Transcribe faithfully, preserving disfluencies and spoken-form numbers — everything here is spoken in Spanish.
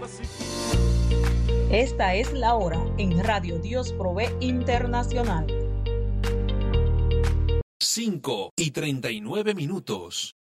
Esta es la hora en Radio Dios Provee Internacional. cinco y treinta y nueve minutos.